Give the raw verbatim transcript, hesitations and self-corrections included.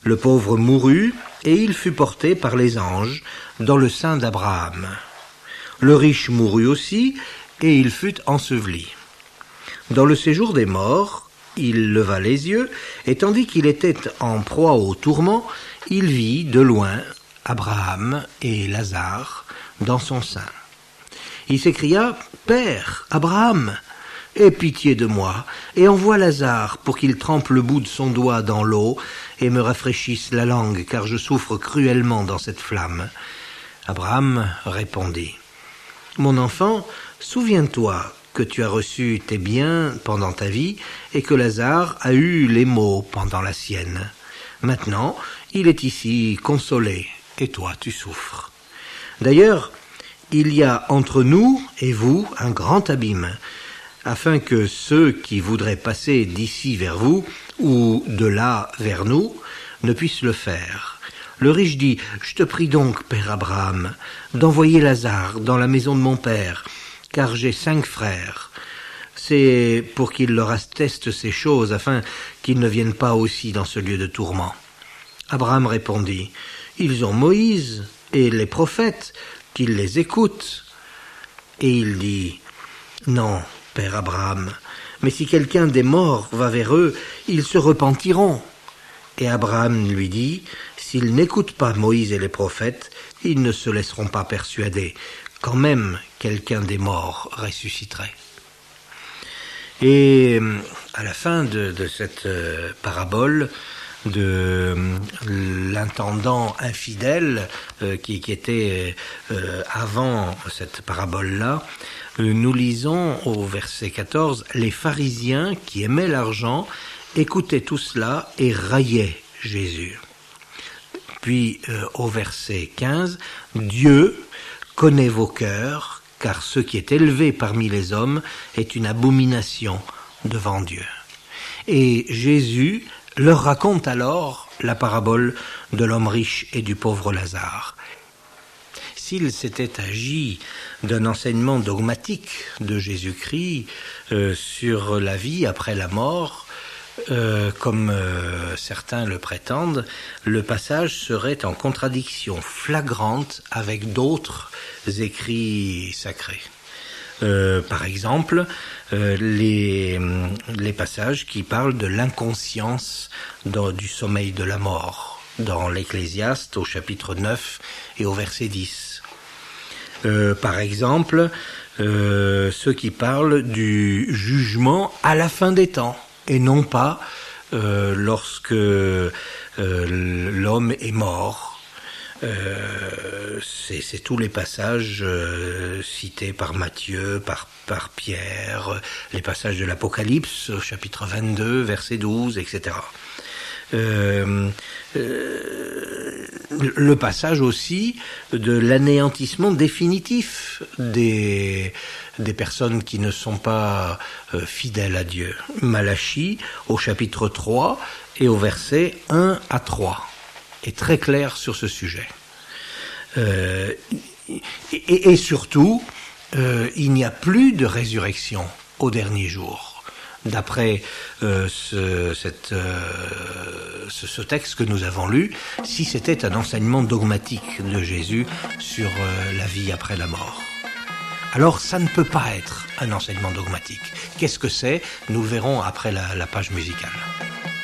Le pauvre mourut, et il fut porté par les anges dans le sein d'Abraham. Le riche mourut aussi, et il fut enseveli. Dans le séjour des morts, il leva les yeux, et tandis qu'il était en proie au tourment, il vit de loin Abraham et Lazare dans son sein. Il s'écria « Père, Abraham, aie pitié de moi, et envoie Lazare pour qu'il trempe le bout de son doigt dans l'eau et me rafraîchisse la langue, car je souffre cruellement dans cette flamme. » Abraham répondit « Mon enfant, souviens-toi que tu as reçu tes biens pendant ta vie et que Lazare a eu les maux pendant la sienne. Maintenant, il est ici consolé, et toi tu souffres. D'ailleurs, il y a entre nous et vous un grand abîme, afin que ceux qui voudraient passer d'ici vers vous, ou de là vers nous, ne puissent le faire. Le riche dit, « Je te prie donc, père Abraham, d'envoyer Lazare dans la maison de mon père, car j'ai cinq frères. C'est pour qu'il leur atteste ces choses, afin qu'ils ne viennent pas aussi dans ce lieu de tourment. » Abraham répondit, « Ils ont Moïse et les prophètes, qu'ils les écoutent. » Et il dit, « Non, père Abraham, mais si quelqu'un des morts va vers eux, ils se repentiront. » Et Abraham lui dit, « S'ils n'écoutent pas Moïse et les prophètes, ils ne se laisseront pas persuader, quand même quelqu'un des morts ressusciterait. » Et à la fin de, de cette parabole de l'intendant infidèle euh, qui, qui était euh, avant cette parabole-là, euh, nous lisons au verset quatorze, « Les pharisiens qui aimaient l'argent écoutaient tout cela et raillaient Jésus. » Puis euh, au verset quinze, « Dieu connaît vos cœurs, car ce qui est élevé parmi les hommes est une abomination devant Dieu. » Et Jésus leur raconte alors la parabole de l'homme riche et du pauvre Lazare. S'il s'était agi d'un enseignement dogmatique de Jésus-Christ euh, sur la vie après la mort, euh, comme euh, certains le prétendent, le passage serait en contradiction flagrante avec d'autres écrits sacrés. Euh, par exemple, euh, les, les passages qui parlent de l'inconscience dans, du sommeil de la mort, dans l'Ecclésiaste au chapitre neuf et au verset dix. Euh, par exemple, euh, ceux qui parlent du jugement à la fin des temps, et non pas euh, lorsque euh, l'homme est mort. Euh, c'est, c'est tous les passages euh, cités par Matthieu, par, par Pierre, les passages de l'Apocalypse, chapitre vingt-deux, verset douze, et cetera. Euh, euh, le passage aussi de l'anéantissement définitif des, des personnes qui ne sont pas euh, fidèles à Dieu. Malachie, au chapitre trois et au verset un à trois. Est très clair sur ce sujet. Euh, et, et surtout, euh, il n'y a plus de résurrection au dernier jour. D'après euh, ce, cette, euh, ce, ce texte que nous avons lu, si c'était un enseignement dogmatique de Jésus sur euh, la vie après la mort. Alors ça ne peut pas être un enseignement dogmatique. Qu'est-ce que c'est ? Nous le verrons après la, la page musicale.